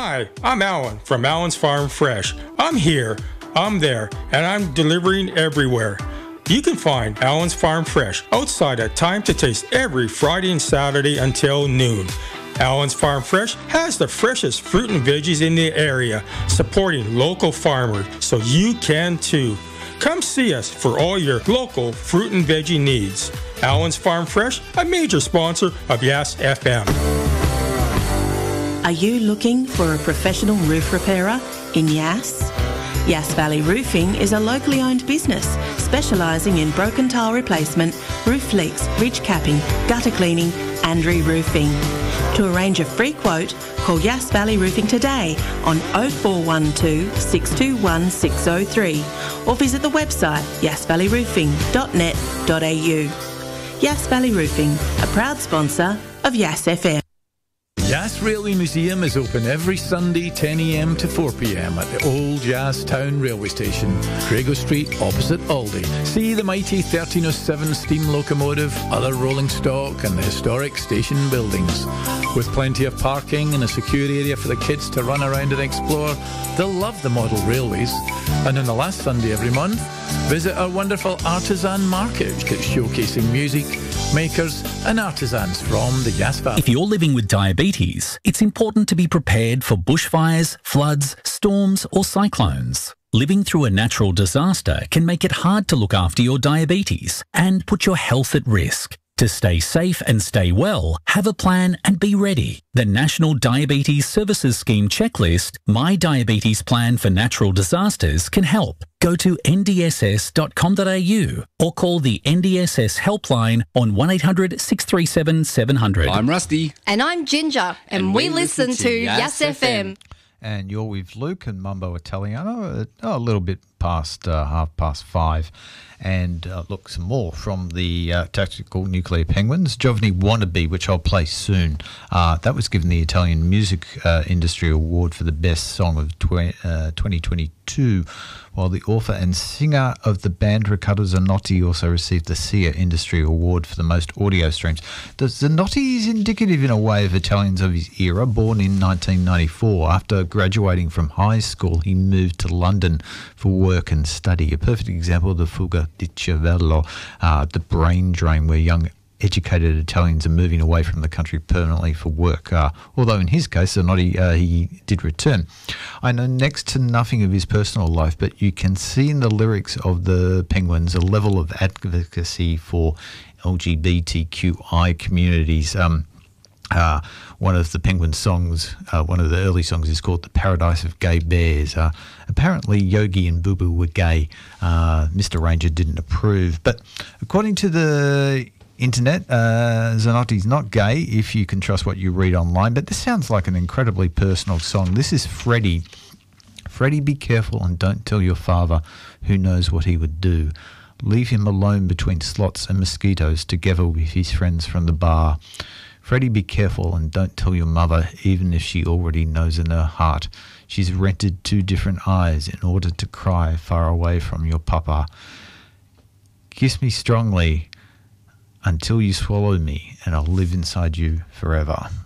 Hi, I'm Alan from Alan's Farm Fresh. I'm here, I'm there, and I'm delivering everywhere. You can find Alan's Farm Fresh outside at Time to Taste every Friday and Saturday until noon. Alan's Farm Fresh has the freshest fruit and veggies in the area, supporting local farmers, so you can too. Come see us for all your local fruit and veggie needs. Alan's Farm Fresh, a major sponsor of Yes FM. Are you looking for a professional roof repairer in Yass? Yass Valley Roofing is a locally owned business specialising in broken tile replacement, roof leaks, ridge capping, gutter cleaning and re-roofing. To arrange a free quote, call Yass Valley Roofing today on 0412 621 603 or visit the website yassvalleyroofing.net.au. Yass Valley Roofing, a proud sponsor of Yass FM. Yass Railway Museum is open every Sunday 10 a.m. to 4 p.m. at the Old Yass Town Railway Station, Crago Street, opposite Aldi. See the mighty 1307 steam locomotive, other rolling stock and the historic station buildings. With plenty of parking and a secure area for the kids to run around and explore, they'll love the model railways. And on the last Sunday every month, visit our wonderful artisan market, showcasing music, makers and artisans from the Yass Valley. If you're living with diabetes, it's important to be prepared for bushfires, floods, storms or cyclones. Living through a natural disaster can make it hard to look after your diabetes and put your health at risk. To stay safe and stay well, have a plan and be ready. The National Diabetes Services Scheme checklist, My Diabetes Plan for Natural Disasters, can help. Go to ndss.com.au or call the NDSS helpline on 1800 637 700. I'm Rusty. And I'm Ginger. And we listen to Yass FM. And you're with Luke and Mumbo Italiano, a little bit past 5:30. And look, some more from the Tactical Nuclear Penguins. Giovanni Wannabe, which I'll play soon. That was given the Italian Music Industry Award for the Best Song of 2022, while the author and singer of the band Riccardo Zanotti also received the SIA Industry Award for the most audio streams. Zanotti is indicative in a way of Italians of his era. Born in 1994, after graduating from high school, he moved to London for work and study. A perfect example of the fuga di cervello, the brain drain, where young educated Italians are moving away from the country permanently for work. Although in his case, Zanotti, he did return. I know next to nothing of his personal life, but you can see in the lyrics of the Penguins a level of advocacy for LGBTQI communities. One of the Penguin songs, one of the early songs, is called The Paradise of Gay Bears. Apparently Yogi and Boo Boo were gay. Mr. Ranger didn't approve. But according to the internet, Zanotti's not gay, if you can trust what you read online. But this sounds like an incredibly personal song. This is Freddie. Freddie, be careful and don't tell your father, who knows what he would do. Leave him alone between slots and mosquitoes together with his friends from the bar. Freddie, be careful and don't tell your mother, even if she already knows in her heart. She's rented 2 different eyes in order to cry far away from your papa. Kiss me strongly until you swallow me, and I'll live inside you forever.